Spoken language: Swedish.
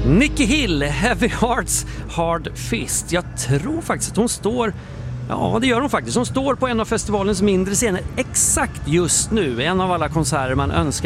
Nicky Hill, Heavy Hearts, Hard Fist. Jag tror faktiskt att hon står... Ja, det gör hon faktiskt. Hon står på en av festivalens mindre scener exakt just nu. En av alla konserter man önskar